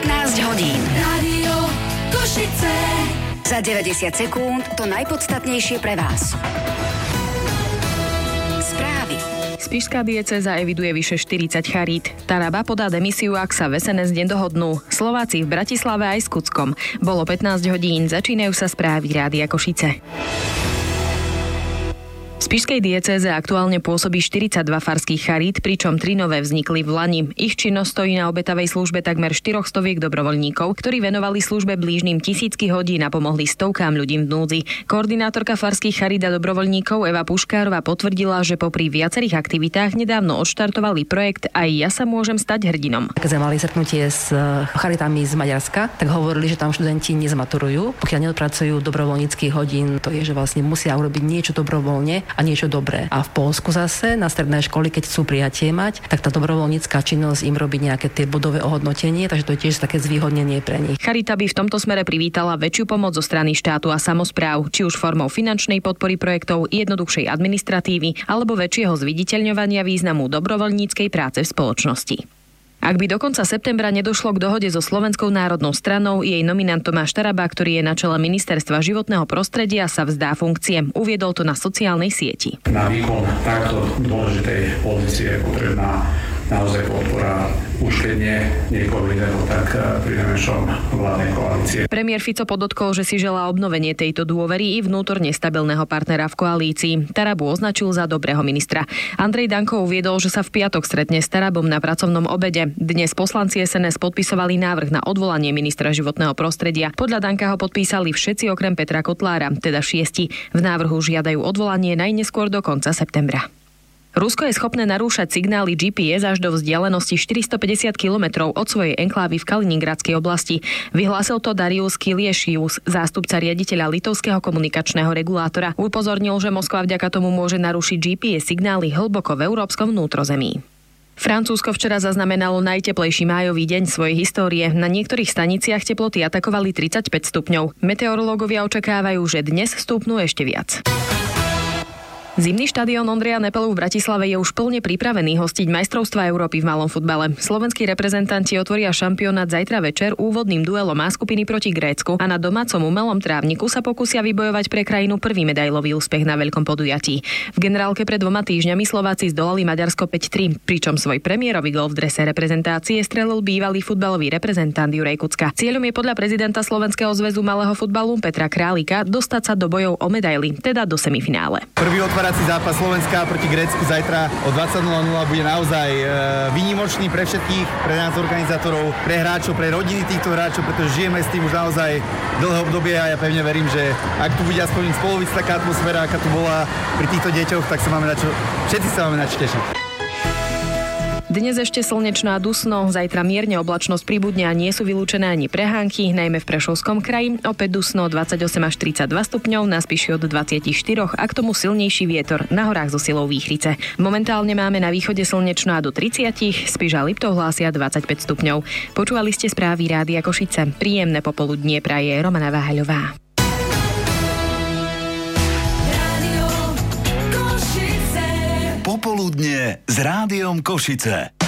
15 hodín. Rádio Košice. Za 90 sekúnd to najpodstatnejšie pre vás. Správy. Spišská diecéza eviduje vyše 40 charít. Taraba podá demisiu, ak sa v SNS nedohodnú. Slováci v Bratislave aj s Kuckom. Bolo 15 hodín, začínajú sa správy Rádia Košice. V spišskej diecéze aktuálne pôsobí 42 farských charít, pričom 3 nové vznikli v lani. Ich činnosť stojí na obetavej službe takmer 400 dobrovoľníkov, ktorí venovali službe blížnym tisícky hodín a pomohli stovkám ľudí v núdzi. Koordinátorka farských charít a dobrovoľníkov Eva Puškárova potvrdila, že popri viacerých aktivitách nedávno odštartovali projekt Aj ja sa môžem stať hrdinom. Keď sme mali stretnutie s charitami z Maďarska, tak hovorili, že tam študenti nezmaturujú, pokiaľ neodpracujú dobrovoľníckych hodín. To je, že vlastne musia urobiť niečo dobrovoľne a niečo dobré. A v Poľsku zase na strednej školy, keď chcú prijatie mať, tak tá dobrovoľnícka činnosť im robí nejaké tie bodové ohodnotenie, takže to je tiež také zvýhodnenie pre nich. Charita by v tomto smere privítala väčšiu pomoc zo strany štátu a samospráv, či už formou finančnej podpory projektov, jednoduchšej administratívy alebo väčšieho zviditeľňovania významu dobrovoľníckej práce v spoločnosti. Ak by do konca septembra nedošlo k dohode so Slovenskou národnou stranou, jej nominant Tomáš Taraba, ktorý je na čele Ministerstva životného prostredia, sa vzdá funkcie. Uviedol to na sociálnej sieti. Na výkon takto dôležitej pozície je potrebná naozaj podpora, už keď nie niekoho iného, tak pri najmenšom vládnej koalície. Premiér Fico podotkol, že si želá obnovenie tejto dôvery i vnútorne stabilného partnera v koalícii. Tarabu označil za dobrého ministra. Andrej Danko uviedol, že sa v piatok stretne s Tarabom na pracovnom obede. Dnes poslanci SNS podpisovali návrh na odvolanie ministra životného prostredia. Podľa Danka ho podpísali všetci okrem Petra Kotlára, teda 6. V návrhu žiadajú odvolanie najneskôr do konca septembra. Rusko je schopné narúšať signály GPS až do vzdialenosti 450 kilometrov od svojej enklávy v Kaliningradskej oblasti. Vyhlásil to Darius Kiliešius, zástupca riaditeľa litovského komunikačného regulátora. Upozornil, že Moskva vďaka tomu môže narušiť GPS signály hlboko v európskom vnútrozemí. Francúzsko včera zaznamenalo najteplejší májový deň svojej histórie. Na niektorých staniciach teploty atakovali 35 stupňov. Meteorológovia očakávajú, že dnes stúpnú ešte viac. Zimný štadión Ondreja Nepelu v Bratislave je už plne pripravený hostiť majstrovstvá Európy v malom futbale. Slovenskí reprezentanti otvoria šampionát zajtra večer úvodným duelom A skupiny proti Grécku a na domácom umelom trávniku sa pokúsia vybojovať pre krajinu prvý medailový úspech na veľkom podujatí. V generálke pred 2 týždňami Slováci zdolali Maďarsko 5-3, pričom svoj premiérový gól v drese reprezentácie strelil bývalý futbalový reprezentant Juraj Kucka. Cieľom je podľa prezidenta Slovenského zväzu malého futbalu Petra Králika dostať sa do bojov o medaily, teda do semifinále. Otvárací zápas Slovenska proti Grécku zajtra o 20:00 bude naozaj výnimočný pre všetkých, pre nás organizátorov, pre hráčov, pre rodiny týchto hráčov, pretože žijeme s tým už naozaj dlhé obdobie a ja pevne verím, že ak tu bude aspoň spolovic taká atmosféra, aká tu bola pri týchto deťoch, tak všetci sa máme na čo tešiť. Dnes ešte slnečno a dusno, zajtra mierne oblačnosť pribudne a nie sú vylúčené ani prehánky, najmä v Prešovskom kraji. Opäť dusno 28 až 32 stupňov, na Spiši od 24 a k tomu silnejší vietor, na horách so silou výchrice. Momentálne máme na východe slnečno a do 30, Spiš a Liptov hlásia 25 stupňov. Počúvali ste správy Rádia Košice. Príjemné popoludnie praje Romana Váhaľová. Popoludnie s Rádiom Košice.